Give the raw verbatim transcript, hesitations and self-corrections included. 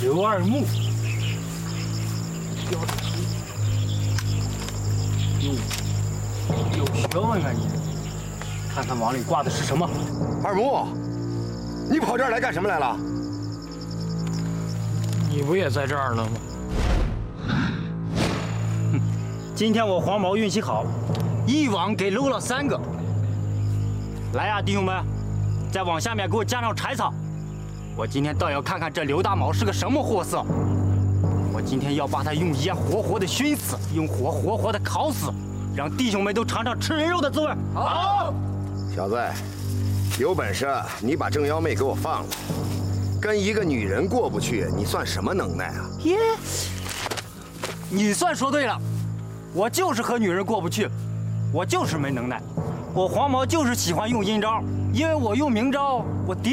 刘二木，标着题，有有学问啊你！看看网里挂的是什么？ 二木，你跑这儿来干什么来了？ 你不也在这儿呢吗？哼，今天我黄毛运气好，一网给搂了三个。来呀，弟兄们，在网下面给我加上柴草。我今天倒要看看这刘大毛是个什么货色。我今天要把他用烟活活的熏死，用火活活的烤死，让弟兄们都尝尝吃人肉的滋味。 好，小子，有本事你把正幺妹给我放了。跟一个女人过不去，你算什么能耐啊？ 耶，你算说对了，我就是和女人过不去，我就是没能耐。我黄毛就是喜欢用阴招，因为我用明招，我敌。